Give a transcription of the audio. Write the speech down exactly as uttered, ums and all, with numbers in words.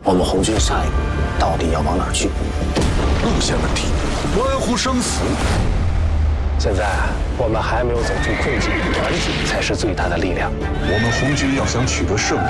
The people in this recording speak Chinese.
我们红军下一步到底要往哪儿去？ 路线问题，关乎生死。 现在我们还没有走出困境，团结才是最大的力量。 我们红军要想取得胜利，